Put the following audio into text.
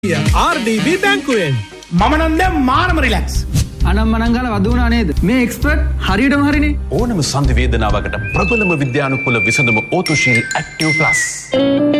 RDB බැංකුවෙන් මම නම් දැන් මාරම රිලැක්ස්. අනම්මනම් ගාලා වද වුණා නේද? මේ එක්ස්පර්ට් හරියටම හරිනේ. ඕනම සංධි වේදනාවකට ප්‍රබලම විද්‍යානුකූල විසඳුම ඕතුශීල් ඇක්ටිව් ප්ලස්.